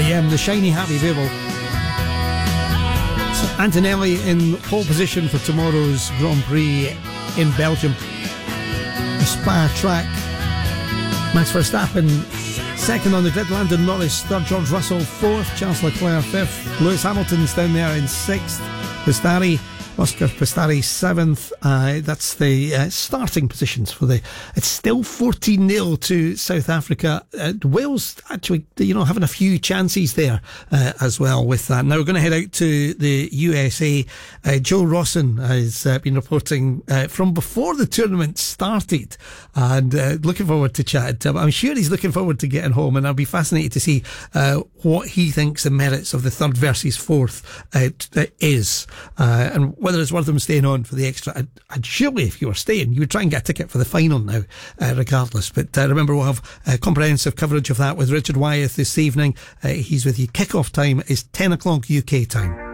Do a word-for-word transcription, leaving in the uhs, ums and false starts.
am the Shiny Happy Babel. So Antonelli in pole position for tomorrow's Grand Prix in Belgium, the Spa track. Max Verstappen second on the grid, Lando Norris third, George Russell fourth, Charles Leclerc fifth, Lewis Hamilton's down there in sixth, Pistari, Oscar Pistari seventh. Uh, that's the uh, starting positions for the. It's still fourteen nil to South Africa. Uh, Wales actually, you know, having a few chances there uh, as well with that. Now we're going to head out to the U S A. Uh, Joe Rawson has uh, been reporting uh, from before the tournament started, and uh, looking forward to chatting to him. I'm sure he's looking forward to getting home, and I'll be fascinated to see uh, what he thinks the merits of the third versus fourth uh, t- is, uh, and whether it's worth them staying on for the extra. And, and surely if you were staying, you would try and get a ticket for the final now, uh, regardless. But uh, remember, we'll have uh, comprehensive coverage of that with Richard Wyeth this evening. Uh, he's with you. Kick-off time is ten o'clock U K time.